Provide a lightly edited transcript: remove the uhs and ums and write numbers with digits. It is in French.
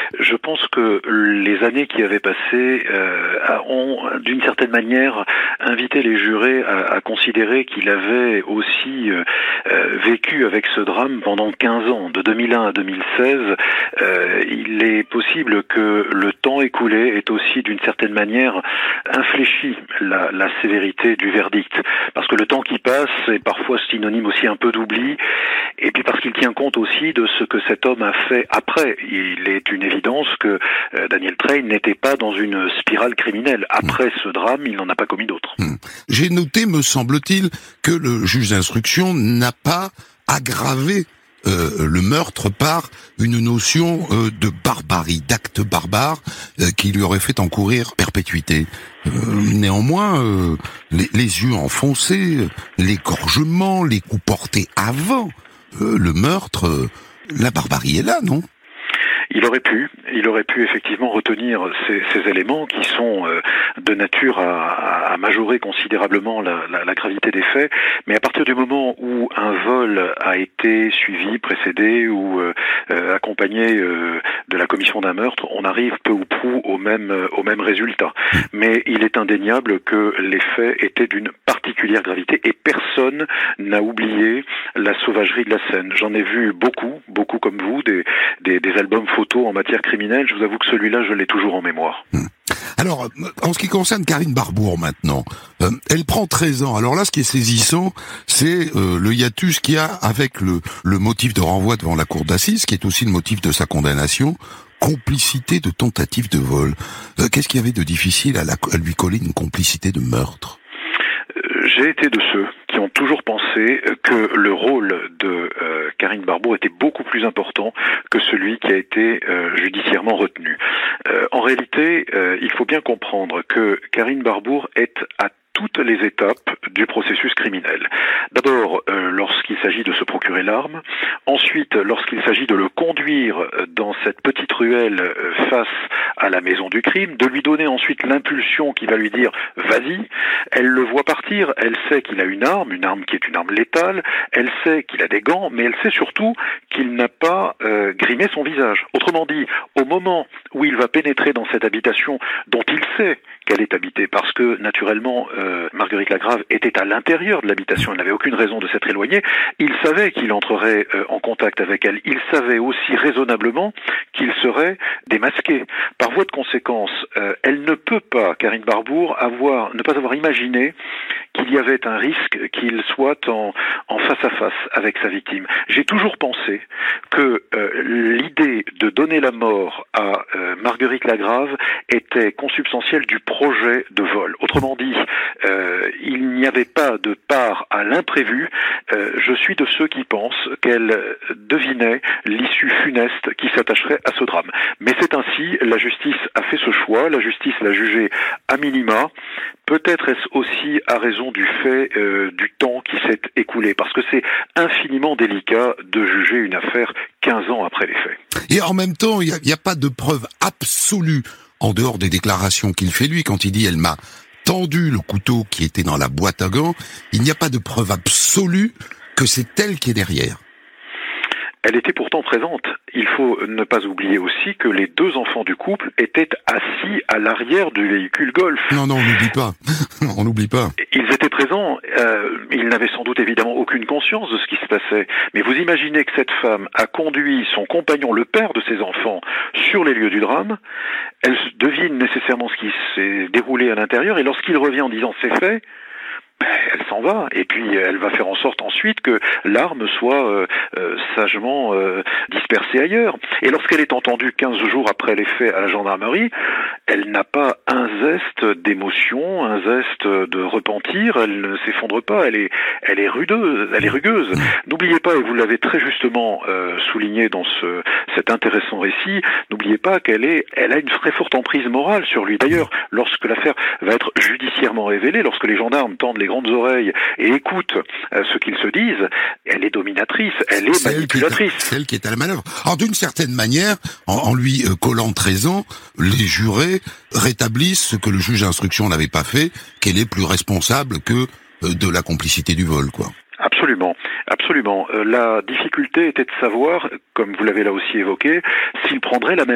Je pense que les années qui avaient passé ont, d'une certaine manière, invité les jurés à considérer qu'il avait aussi vécu avec ce drame pendant 15 ans, de 2001 à 2016. Il est possible que le temps écoulé ait aussi, d'une certaine manière, infléchi la sévérité du verdict. Parce que le temps qui passe est parfois synonyme aussi un peu d'oubli, et puis parce qu'il tient compte aussi de ce que cet homme a fait après. Il est une évidence que Daniel Train n'était pas dans une spirale criminelle. Après ce drame, il n'en a pas commis d'autres. J'ai noté, me semble-t-il, que le juge d'instruction n'a pas aggravé le meurtre par une notion de barbarie, d'acte barbare qui lui aurait fait encourir perpétuité. Néanmoins, les yeux enfoncés, l'égorgement, les coups portés avant le meurtre, la barbarie est là, non ? Il aurait pu effectivement retenir ces éléments qui sont de nature à majorer considérablement la gravité des faits, mais à partir du moment où un vol a été suivi, précédé ou accompagné de la commission d'un meurtre, on arrive peu ou prou au même résultat. Mais il est indéniable que les faits étaient d'une particulière gravité et personne n'a oublié la sauvagerie de la scène. J'en ai vu beaucoup comme vous, des albums photos en matière criminelle. Je vous avoue que celui-là, je l'ai toujours en mémoire. Alors, en ce qui concerne Karine Barbour maintenant, elle prend 13 ans. Alors là, ce qui est saisissant, c'est le hiatus qu'il y a avec le motif de renvoi devant la cour d'assises, qui est aussi le motif de sa condamnation, complicité de tentative de vol. Qu'est-ce qu'il y avait de difficile à lui coller une complicité de meurtre ? J'ai été de ceux qui ont toujours pensé que le rôle de Karine Barbour était beaucoup plus important que celui qui a été judiciairement retenu. En réalité, il faut bien comprendre que Karine Barbour est à toutes les étapes du processus criminel. D'abord, lorsqu'il s'agit de se procurer l'arme. Ensuite, lorsqu'il s'agit de le conduire dans cette petite ruelle face à la maison du crime, de lui donner ensuite l'impulsion qui va lui dire « vas-y ». Elle le voit partir, elle sait qu'il a une arme qui est une arme létale, elle sait qu'il a des gants, mais elle sait surtout qu'il n'a pas grimé son visage. Autrement dit, au moment où il va pénétrer dans cette habitation dont il sait qu'elle est habitée, parce que naturellement Marguerite Lagrave était à l'intérieur de l'habitation, elle n'avait aucune raison de s'être éloignée, il savait qu'il entrerait en contact avec elle, il savait aussi raisonnablement qu'il serait démasqué. Par voie de conséquence, elle ne peut pas, Karine Barbour, ne pas avoir imaginé qu'il y avait un risque qu'il soit en face à face avec sa victime. J'ai toujours pensé que l'idée de donner la mort à Marguerite Lagrave était consubstantielle du projet de vol. Autrement dit, il n'y avait pas de part à l'imprévu. Je suis de ceux qui pensent qu'elle devinait l'issue funeste qui s'attacherait à ce drame. Mais c'est ainsi, la justice a fait ce choix, la justice l'a jugé à minima. Peut-être est-ce aussi à raison du fait du temps qui s'est écoulé, parce que c'est infiniment délicat de juger une affaire 15 ans après les faits. Et en même temps, il n'y a pas de preuve absolue, en dehors des déclarations qu'il fait lui, quand il dit « elle m'a tendu le couteau qui était dans la boîte à gants », il n'y a pas de preuve absolue que c'est elle qui est derrière. Elle était pourtant présente. Il faut ne pas oublier aussi que les deux enfants du couple étaient assis à l'arrière du véhicule Golf. Non, on n'oublie pas. On n'oublie pas. Ils étaient présents. Ils n'avaient sans doute évidemment aucune conscience de ce qui se passait. Mais vous imaginez que cette femme a conduit son compagnon, le père de ses enfants, sur les lieux du drame. Elle devine nécessairement ce qui s'est déroulé à l'intérieur. Et lorsqu'il revient en disant « c'est fait », elle s'en va, et puis elle va faire en sorte ensuite que l'arme soit sagement dispersée ailleurs. Et lorsqu'elle est entendue 15 jours après les faits à la gendarmerie, elle n'a pas un zeste d'émotion, un zeste de repentir, elle ne s'effondre pas, elle est rugueuse. N'oubliez pas, et vous l'avez très justement souligné dans cet intéressant récit, n'oubliez pas qu'elle a une très forte emprise morale sur lui. D'ailleurs, lorsque l'affaire va être judiciairement révélée, lorsque les gendarmes tendent les grandes oreilles et écoutent ce qu'ils se disent, elle est dominatrice, elle est manipulatrice. C'est elle qui est à la manœuvre. Alors d'une certaine manière, en lui collant 13 ans, les jurés rétablissent ce que le juge d'instruction n'avait pas fait, qu'elle est plus responsable que de la complicité du vol, quoi. Absolument. La difficulté était de savoir, comme vous l'avez là aussi évoqué, s'il prendrait la même